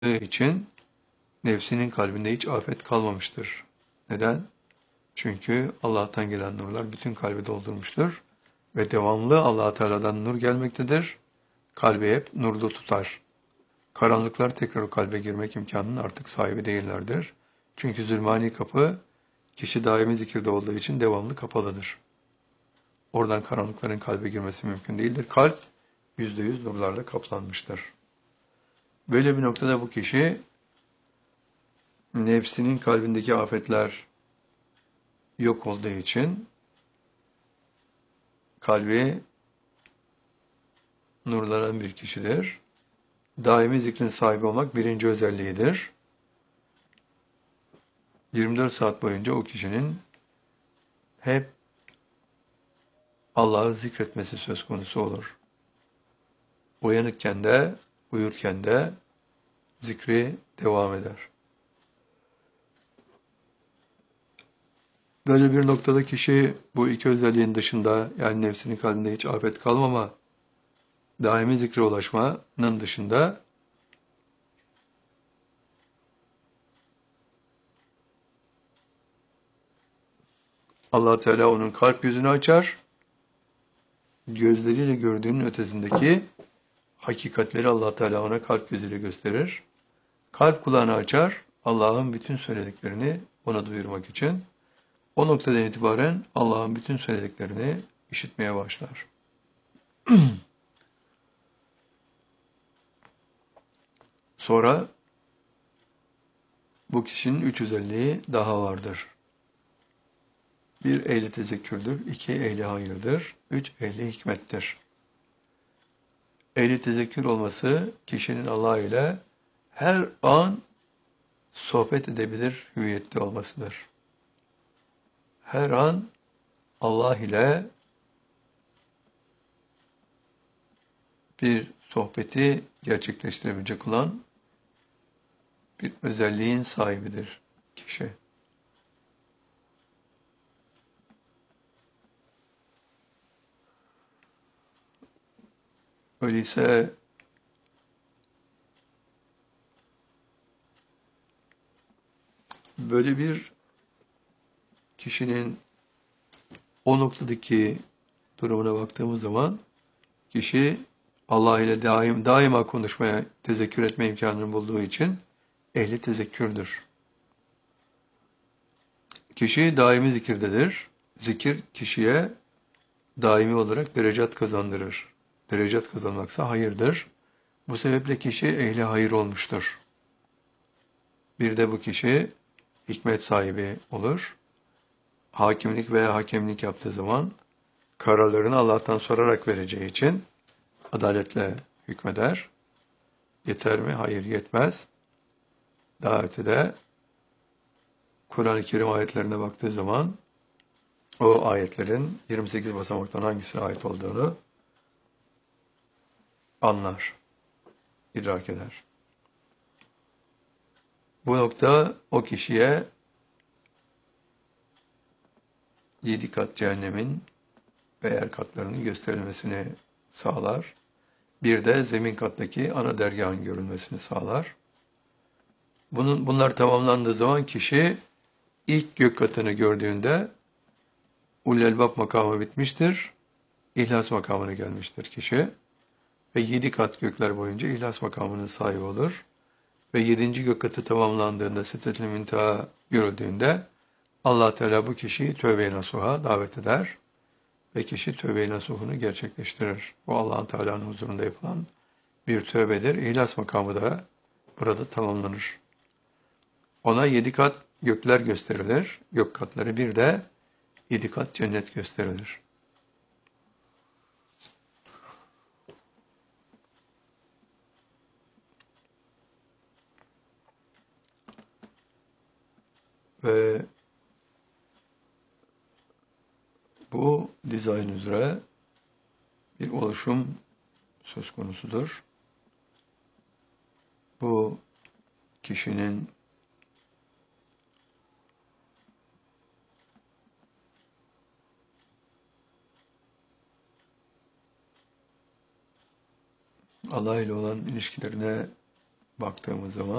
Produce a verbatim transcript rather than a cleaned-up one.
için nefsinin kalbinde hiç afet kalmamıştır. Neden? Çünkü Allah'tan gelen nurlar bütün kalbi doldurmuştur ve devamlı Allah Teala'dan nur gelmektedir. Kalbi hep nurda tutar. Karanlıklar tekrar o kalbe girmek imkanının artık sahibi değillerdir. Çünkü zulmani kapı kişi daimi zikirde olduğu için devamlı kapalıdır. Oradan karanlıkların kalbe girmesi mümkün değildir. Kalp yüzde yüz nurlarla kaplanmıştır. Böyle bir noktada bu kişi nefsinin kalbindeki afetler yok olduğu için kalbi nurlanan bir kişidir. Daimi zikrin sahibi olmak birinci özelliğidir. yirmi dört saat boyunca o kişinin hep Allah'ı zikretmesi söz konusu olur. Uyanıkken de, uyurken de zikri devam eder. Böyle bir noktada kişi bu iki özelliğin dışında, yani nefsinin kalbinde hiç afet kalmama, daimi zikre ulaşmanın dışında Allah Teala onun kalp yüzünü açar, gözleriyle gördüğünün ötesindeki hakikatleri Allah Teala ona kalp gözüyle gösterir. Kalp kulağını açar, Allah'ın bütün söylediklerini ona duyurmak için. O noktadan itibaren Allah'ın bütün söylediklerini işitmeye başlar. Sonra bu kişinin üç özelliği daha vardır. Bir, ehli tezekkürdür. İki, ehli hayırdır. Üç, ehli hikmettir. Ehli tezekkür olması kişinin Allah ile her an sohbet edebilir hüviyette olmasıdır. Her an Allah ile bir sohbeti gerçekleştirebilecek olan bir özelliğin sahibidir kişi. Öyleyse böyle bir kişinin o noktadaki durumuna baktığımız zaman kişi Allah ile daim, daima konuşmaya, tezekkür etme imkanını bulduğu için ehli tezekkürdür. Kişi daimi zikirdedir. Zikir kişiye daimi olarak derecat kazandırır. Derecat kazanmaksa hayırdır. Bu sebeple kişi ehli hayır olmuştur. Bir de bu kişi hikmet sahibi olur. Hakimlik veya hakemlik yaptığı zaman kararlarını Allah'tan sorarak vereceği için adaletle hükmeder. Yeter mi? Hayır, yetmez. Daha ötede Kur'an-ı Kerim ayetlerine baktığı zaman o ayetlerin yirmi sekiz basamaktan hangisine ait olduğunu anlar, idrak eder. Bu nokta o kişiye yedi kat cehennemin ve yer katlarının gösterilmesini sağlar. Bir de zemin kattaki ana dergahın görülmesini sağlar. Bunun, bunlar tamamlandığı zaman kişi ilk gök katını gördüğünde Ulul Elbab makamı bitmiştir. İhlas makamına gelmiştir kişi. Ve yedi kat gökler boyunca ihlas makamının sahibi olur. Ve yedinci gök katı tamamlandığında, Sidretül Münteha görüldüğünde Allah Teala bu kişiyi tövbe-i nasuha davet eder. Ve kişi tövbe-i nasuhunu gerçekleştirir. Bu Allah Teala'nın huzurunda yapılan bir tövbedir. İhlas makamı da burada tamamlanır. Ona yedi kat gökler gösterilir. Gök katları, bir de yedi kat cennet gösterilir. Ve bu dizayn üzere bir oluşum söz konusudur. Bu kişinin Allah ile olan ilişkilerine baktığımız zaman